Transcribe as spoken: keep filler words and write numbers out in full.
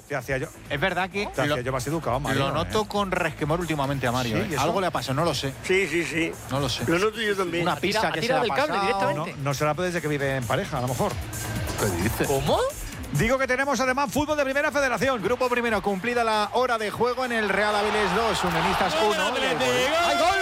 Te hacía yo. Es verdad que Te lo, hacía yo más educado, Mario. lo noto ¿eh? con resquemor últimamente a Mario. Sí, ¿eh? Algo le ha pasado, no lo sé. Sí, sí, sí. No lo sé. Lo noto yo también. Una pista tira- que ha se tirado le ha del cable pasado. directamente. No, no será desde que vive en pareja, a lo mejor. ¿Qué dices? ¿Cómo? Digo que tenemos además fútbol de primera federación. Grupo primero, cumplida la hora de juego en el Real Avilés dos, Unionistas uno. ¡Hay gol!